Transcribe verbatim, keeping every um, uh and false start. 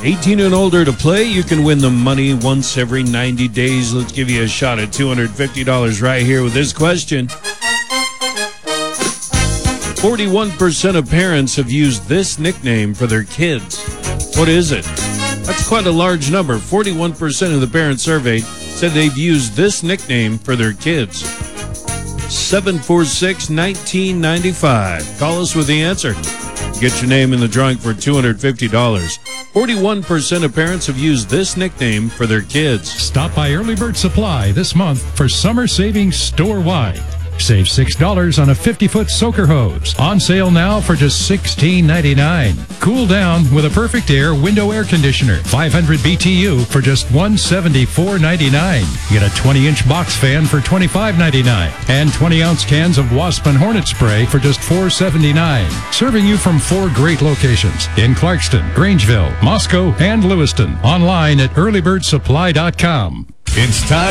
eighteen and older to play. You can win the money once every ninety days. Let's give you a shot at two hundred fifty dollars right here with this question. forty-one percent of parents have used this nickname for their kids. What is it? That's quite a large number. forty-one percent of the parents surveyed said they've used this nickname for their kids. seven four six, one nine nine five. Call us with the answer. Get your name in the drawing for two hundred fifty dollars. forty-one percent of parents have used this nickname for their kids. Stop by Early Bird Supply this month for summer savings store-wide. Save six dollars on a fifty-foot soaker hose. On sale now for just sixteen ninety-nine. Cool down with a Perfect Air window air conditioner. five hundred B T U for just one hundred seventy-four ninety-nine. Get a twenty inch box fan for twenty-five ninety-nine. And twenty ounce cans of Wasp and Hornet spray for just four seventy-nine. Serving you from four great locations in Clarkston, Grangeville, Moscow, and Lewiston. Online at early bird supply dot com. It's time